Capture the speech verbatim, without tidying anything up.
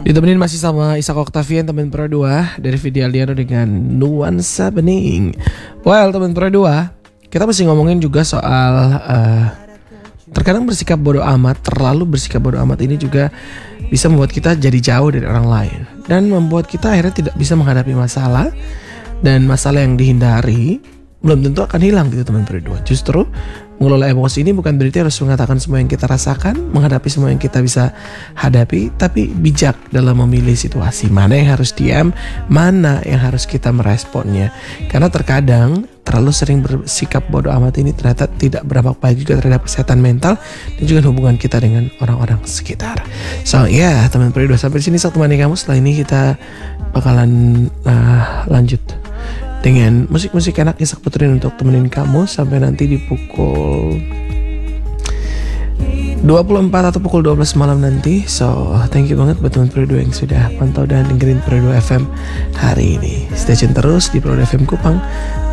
Ditemenin masih sama Ishak Octavian, teman Pro dua dari Vidi Aldiano dengan Nuansa Bening. Well, teman Pro dua, kita masih ngomongin juga soal uh, terkadang bersikap bodoh amat, terlalu bersikap bodoh amat ini juga bisa membuat kita jadi jauh dari orang lain dan membuat kita akhirnya tidak bisa menghadapi masalah, dan masalah yang dihindari belum tentu akan hilang gitu teman Pro dua. Justru mengelola emosi ini bukan berarti harus mengatakan semua yang kita rasakan, menghadapi semua yang kita bisa hadapi, tapi bijak dalam memilih situasi. Mana yang harus diam, mana yang harus kita meresponnya. Karena terkadang terlalu sering bersikap bodoh amat ini ternyata tidak berdampak baik juga terhadap kesehatan mental dan juga hubungan kita dengan orang-orang sekitar. So ya yeah, teman Pro dua, sampai sini saya temani kamu. Setelah ini kita bakalan uh, lanjut dengan musik-musik enak Ishak puterin untuk temenin kamu sampai nanti di pukul dua puluh empat atau pukul dua belas malam nanti. So thank you banget buat teman Pro dua yang sudah pantau dan dengerin Pro dua F M hari ini. Stay tune terus di Pro dua F M Kupang.